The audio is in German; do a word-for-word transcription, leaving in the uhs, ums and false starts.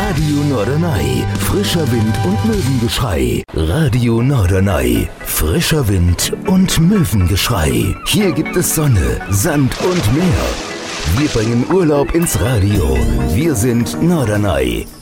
Radio Norderney, frischer Wind und Möwengeschrei. Radio Norderney, frischer Wind und Möwengeschrei. Hier gibt es Sonne, Sand und Meer. Wir bringen Urlaub ins Radio. Wir sind Norderney.